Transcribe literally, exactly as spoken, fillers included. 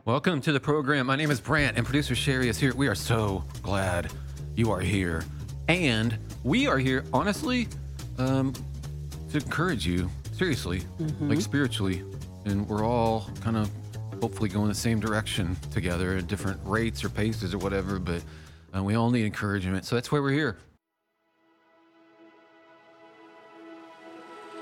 Welcome to the program. My name is Brant, and producer Sherry is here. We are so glad you are here. And we are here, honestly, um, to encourage you, seriously, Mm-hmm. like spiritually. And we're all kind of hopefully going the same direction together at different rates or paces or whatever, but uh, we all need encouragement. So that's why we're here.